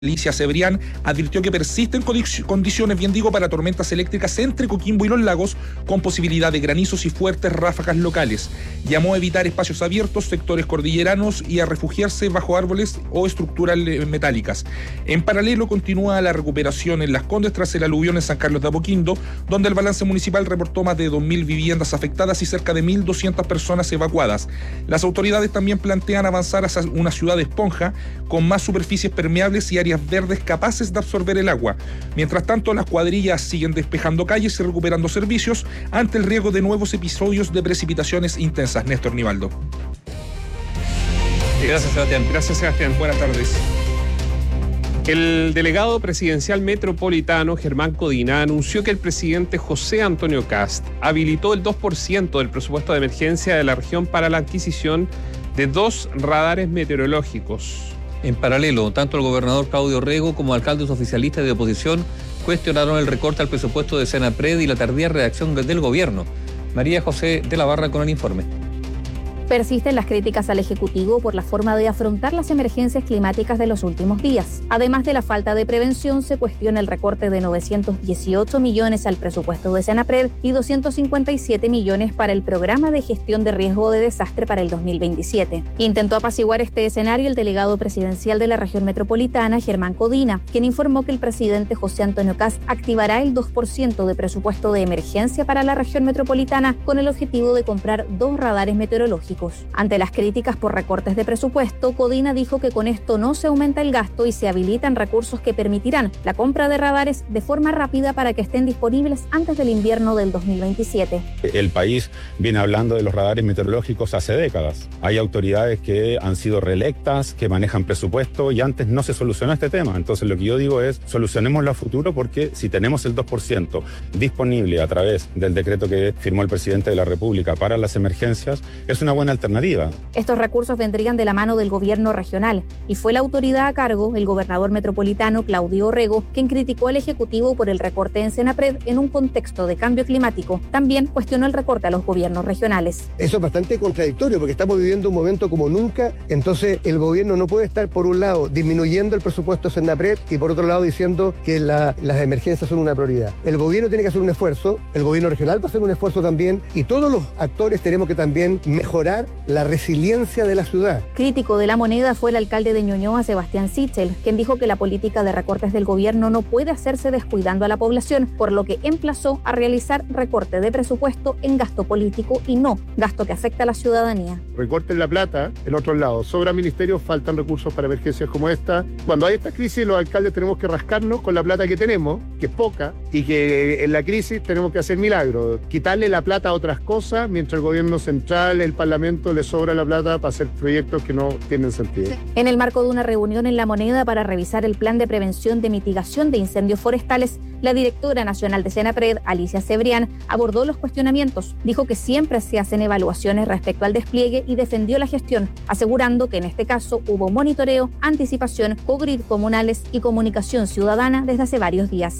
Alicia Cebrián advirtió que persisten condiciones, para tormentas eléctricas entre Coquimbo y Los Lagos, con posibilidad de granizos y fuertes ráfagas locales. Llamó a evitar espacios abiertos, sectores cordilleranos y a refugiarse bajo árboles o estructuras metálicas. En paralelo, continúa la recuperación en Las Condes tras el aluvión en San Carlos de Apoquindo, donde el balance municipal reportó más de 2.000 viviendas afectadas y cerca de 1.200 personas evacuadas. Las autoridades también plantean avanzar hacia una ciudad de esponja con más superficies permeables y áreas verdes capaces de absorber el agua. Mientras tanto, las cuadrillas siguen despejando calles y recuperando servicios ante el riesgo de nuevos episodios de precipitaciones intensas. Néstor Nivaldo. Gracias, Sebastián. Gracias, Sebastián. Buenas tardes. El delegado presidencial metropolitano, Germán Codina, anunció que el presidente José Antonio Kast habilitó el 2% del presupuesto de emergencia de la región para la adquisición de 2 radares meteorológicos. En paralelo, tanto el gobernador Claudio Rego como alcaldes oficialistas de oposición cuestionaron el recorte al presupuesto de Senapred y la tardía reacción del gobierno. María José de la Barra con el informe. Persisten las críticas al Ejecutivo por la forma de afrontar las emergencias climáticas de los últimos días. Además de la falta de prevención, se cuestiona el recorte de 918 millones al presupuesto de Senapred y 257 millones para el programa de gestión de riesgo de desastre para el 2027. Intentó apaciguar este escenario el delegado presidencial de la región metropolitana, Germán Codina, quien informó que el presidente José Antonio Kast activará el 2% de presupuesto de emergencia para la región metropolitana con el objetivo de comprar 2 radares meteorológicos. Ante las críticas por recortes de presupuesto, Codina dijo que con esto no se aumenta el gasto y se habilitan recursos que permitirán la compra de radares de forma rápida para que estén disponibles antes del invierno del 2027. El país viene hablando de los radares meteorológicos hace décadas. Hay autoridades que han sido reelectas, que manejan presupuesto y antes no se solucionó este tema. Entonces lo que yo digo es, solucionémoslo a futuro porque si tenemos el 2% disponible a través del decreto que firmó el presidente de la República para las emergencias, es una buena alternativa. Estos recursos vendrían de la mano del gobierno regional y fue la autoridad a cargo, el gobernador metropolitano Claudio Rego, quien criticó al Ejecutivo por el recorte en Senapred en un contexto de cambio climático. También cuestionó el recorte a los gobiernos regionales. Eso es bastante contradictorio porque estamos viviendo un momento como nunca, entonces el gobierno no puede estar por un lado disminuyendo el presupuesto de Senapred y por otro lado diciendo que las emergencias son una prioridad. El gobierno tiene que hacer un esfuerzo, el gobierno regional va a hacer un esfuerzo también y todos los actores tenemos que también mejorar la resiliencia de la ciudad. Crítico de la moneda fue el alcalde de Ñuñoa, Sebastián Sichel, quien dijo que la política de recortes del gobierno no puede hacerse descuidando a la población, por lo que emplazó a realizar recorte de presupuesto en gasto político y no gasto que afecta a la ciudadanía. Recorten la plata, en otro lado. Sobran ministerios, faltan recursos para emergencias como esta. Cuando hay esta crisis, los alcaldes tenemos que rascarnos con la plata que tenemos, que es poca, y que en la crisis tenemos que hacer milagros. Quitarle la plata a otras cosas, mientras el gobierno central, el parlamento, le sobra la plata para hacer proyectos que no tienen sentido. En el marco de una reunión en La Moneda para revisar el plan de prevención de mitigación de incendios forestales, la directora nacional de Senapred, Alicia Cebrián, abordó los cuestionamientos. Dijo que siempre se hacen evaluaciones respecto al despliegue y defendió la gestión, asegurando que en este caso hubo monitoreo, anticipación, co-grid comunales y comunicación ciudadana desde hace varios días.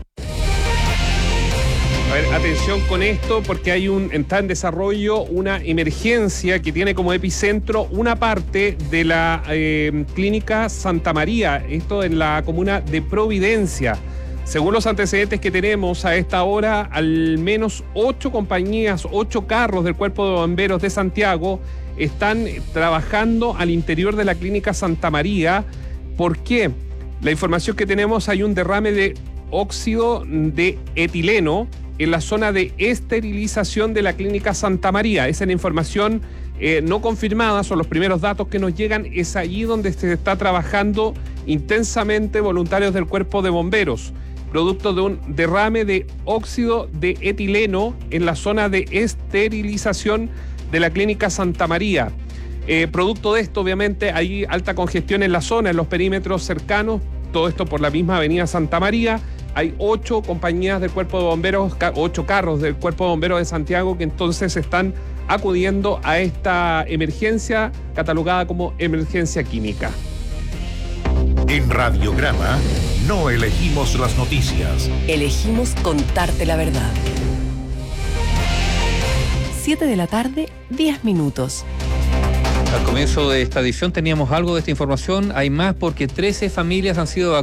A ver, atención con esto porque está en desarrollo una emergencia que tiene como epicentro una parte de la clínica Santa María, esto en la comuna de Providencia. Según los antecedentes que tenemos a esta hora, al menos 8 compañías, 8 carros del Cuerpo de Bomberos de Santiago están trabajando al interior de la clínica Santa María. ¿Por qué? La información que tenemos, hay un derrame de óxido de etileno en la zona de esterilización de la clínica Santa María. Esa es la información no confirmada, son los primeros datos que nos llegan. Es allí donde se está trabajando intensamente voluntarios del Cuerpo de Bomberos, producto de un derrame de óxido de etileno en la zona de esterilización de la clínica Santa María. Producto de esto, obviamente, hay alta congestión en la zona, en los perímetros cercanos, todo esto por la misma avenida Santa María. Hay 8 compañías del Cuerpo de Bomberos, 8 carros del Cuerpo de Bomberos de Santiago que entonces están acudiendo a esta emergencia catalogada como emergencia química. En Radiograma no elegimos las noticias. Elegimos contarte la verdad. 7 de la tarde, 10 minutos. Al comienzo de esta edición teníamos algo de esta información. Hay más porque 13 familias han sido